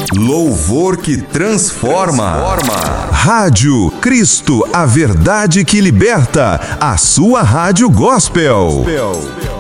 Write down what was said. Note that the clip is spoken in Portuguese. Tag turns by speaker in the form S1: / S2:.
S1: Louvor que transforma. Rádio Cristo, a verdade que liberta. A sua rádio gospel.